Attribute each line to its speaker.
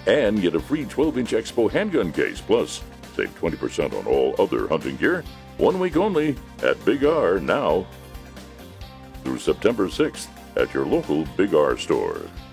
Speaker 1: and get a free 12-inch Expo handgun case. Plus, save 20% on all other hunting gear. 1 week only at Big R now through September 6th at your local Big R store.